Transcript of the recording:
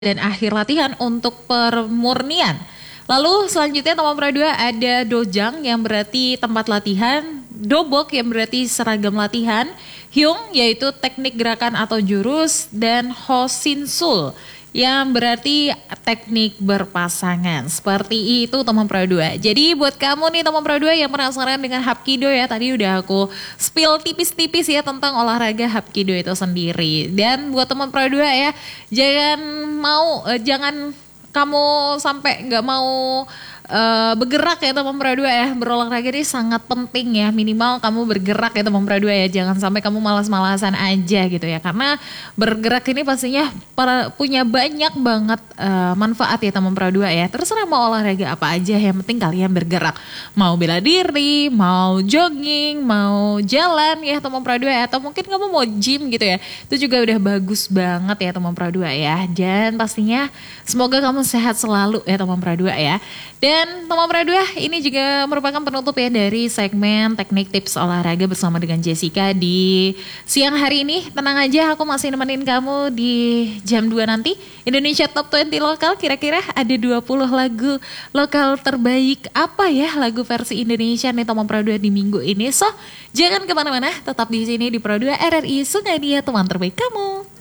dan akhir latihan untuk pemurnian. Lalu selanjutnya nomor 2 ada dojang yang berarti tempat latihan, dobok yang berarti seragam latihan, hyung yaitu teknik gerakan atau jurus, dan hosinsul yang berarti teknik berpasangan. Seperti itu teman Pro 2. Jadi buat kamu nih teman Pro 2 yang penasaran dengan Hapkido ya, tadi udah aku spill tipis-tipis ya tentang olahraga Hapkido itu sendiri. Dan buat teman Pro 2 ya, jangan kamu sampai nggak mau bergerak ya teman Pro 2 ya. Berolahraga ini sangat penting ya, minimal kamu bergerak ya teman Pro 2 ya. Jangan sampai kamu malas-malasan aja gitu ya, karena bergerak ini pastinya punya banyak banget manfaat ya teman Pro 2 ya. Terserah mau olahraga apa aja, yang penting kalian bergerak. Mau bela diri, mau jogging, mau jalan ya teman Pro 2 ya. Atau mungkin kamu mau gym gitu ya, itu juga udah bagus banget ya teman Pro 2 ya. Dan pastinya semoga kamu sehat selalu ya teman Pro 2 ya. Dan teman Pro 2, ini juga merupakan penutup ya dari segmen teknik tips olahraga bersama dengan Jessica di siang hari ini. Tenang aja, aku masih nemenin kamu di jam 2 nanti. Indonesia Top 20 lokal, kira-kira ada 20 lagu lokal terbaik apa ya, lagu versi Indonesia nih teman Pro 2 di minggu ini. So, jangan kemana-mana, tetap di sini di Pro 2 RRI Sungai Dia, teman terbaik kamu.